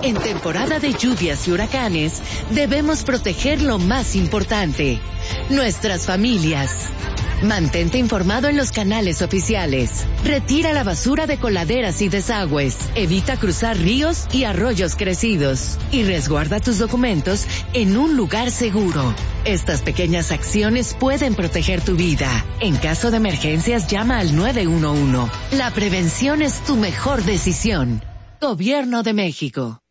En temporada de lluvias y huracanes, debemos proteger lo más importante, nuestras familias. Mantente informado en los canales oficiales. Retira la basura de coladeras y desagües. Evita cruzar ríos y arroyos crecidos. Y resguarda tus documentos en un lugar seguro. Estas pequeñas acciones pueden proteger tu vida. En caso de emergencias, llama al 911. La prevención es tu mejor decisión. Gobierno de México.